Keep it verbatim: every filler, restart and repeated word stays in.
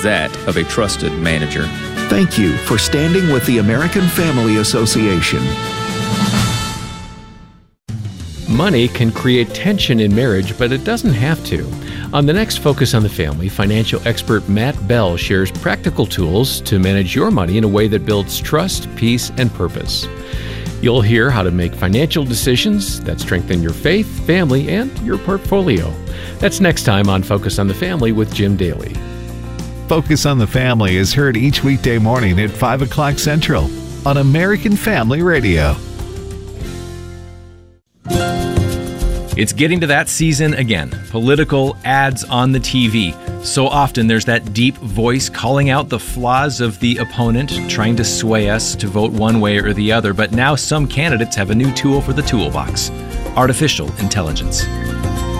that of a trusted manager. Thank you for standing with the American Family Association. Money can create tension in marriage, but it doesn't have to. On the next Focus on the Family, financial expert Matt Bell shares practical tools to manage your money in a way that builds trust, peace, and purpose. You'll hear how to make financial decisions that strengthen your faith, family, and your portfolio. That's next time on Focus on the Family with Jim Daly. Focus on the Family is heard each weekday morning at five o'clock Central on American Family Radio. It's getting to that season again. Political ads on the T V. So often there's that deep voice calling out the flaws of the opponent, trying to sway us to vote one way or the other. But now some candidates have a new tool for the toolbox: artificial intelligence.